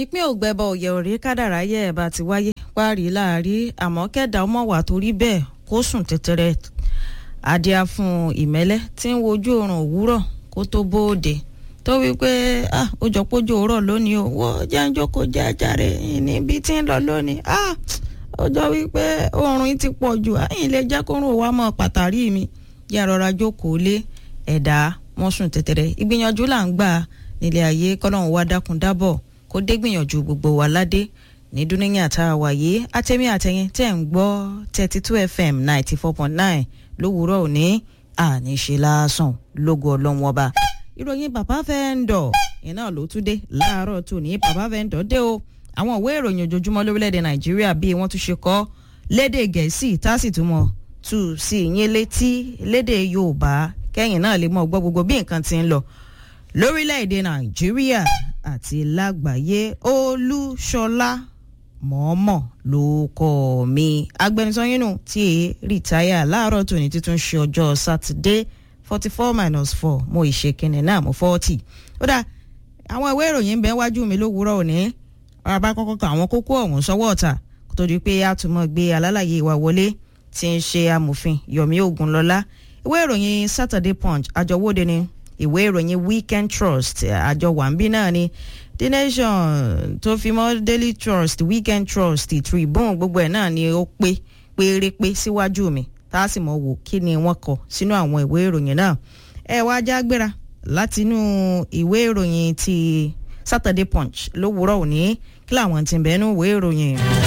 ìpín ògbẹ́bọ òye òrí kádàrá yẹ ẹ̀ bá ti wáyé párí láàrí àmọ́ kẹ́dà ọmọ wà torí bẹ́ẹ̀ kó sùn tẹ́tẹ́rẹ́ adíá fún ìmẹ́lẹ́ tí ń wojú oorun òwúrọ̀ kó tó bóde tó wí pé ó jọ pójú òwúrọ̀ lónìí o wọ́n jẹ́ ń jókòó jẹ́ àjàre níbi tí ń lọ lónìí ó jọ wí pé oorun yìí ti pọ̀ jù àyìn lè jẹ́ kó rún òwá mọ́ pàtàrí mi yà rọra jókòó lé ẹ̀dá wọ́n sùn tẹ́tẹ́rẹ́ ìgbìyànjú là ń gbà nílé ayé kọ́lọ́hún wá dákun dábọ̀ kó dé gbìyànjú gbogbo wa ládé ní dúníyàn tá a wà yìí àtẹ̀mí àtẹ̀yìn tẹ̀ ń gbọ́ 32 FM 94.9 lówùúrọ̀ òní àníṣe lásán lógo ọlọ́run ọba. ìròyìn bàbá fẹ́ńdọ̀ iná ló tún dé láàárọ̀ tó ní bàbá fẹ́ńdọ̀ dé o àwọn ìwé ìròyìn ojoojúmọ́ lórílẹ̀‐èdè nàìjíríà bí wọ́n tún ṣe kọ lédè gẹ̀ẹ́sì tásìtúmọ̀ tù sí yín létí lédè yorùbá kẹ́yìn náà lè mọ̀ gbọ́ gbogbo bí nǹkan ti ń lọ lórílẹ̀‐èdè nàìjíríà àti lágbàáyé. Olúṣọlá mọ̀ọ́mọ̀ ló kọ́ mi agbẹnusọ yín nù tí rìtáyà láàárọ̀ tòní títún ṣe ọjọ́ sátidé 44-4 mo ìṣèkìnnì náà mo 40. ó dà àwọn ìwé ìròyìn ń bẹ wájú mi lówùúrọ̀ òní ọ̀rọ̀ bá kọ́kọ́ ka àwọn kókó ọ̀hún sọ́wọ́ ọ̀tà kó tó di pé a tún mọ́ gbé alálàyé wa wọlé tí ń ṣe amòfin Yomi Ogunlọlá. ìwé ìròyìn Saturday Punch àjọwọ́de ni ìwé ìròyìn Weekend Trust àjọ wàǹbí náà ni The Nation tó fi mọ́ Daily Trust Weekend Trust Tribune gbogbo ẹ̀ náà ni ó pé pérépé síwájú mi tá a sì mọ̀ wò kí ni wọ́n kọ sínú àwọn ìwé ìròyìn náà. ẹ wá já gbéra látinú ìwé ìròyìn ti Saturday Punch lówùúrọ̀ òní kí làwọn ti ń bẹ́ẹ̀ nú ìwé ìròyìn.